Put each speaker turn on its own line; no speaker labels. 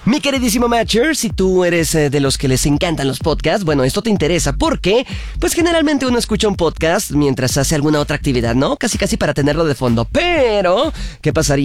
Mi queridísimo Matcher, si tú eres de los que les encantan los podcasts, bueno, esto te interesa porque, pues generalmente uno escucha un podcast mientras hace alguna otra actividad, ¿no? Casi para tenerlo de fondo. Pero, ¿qué pasaría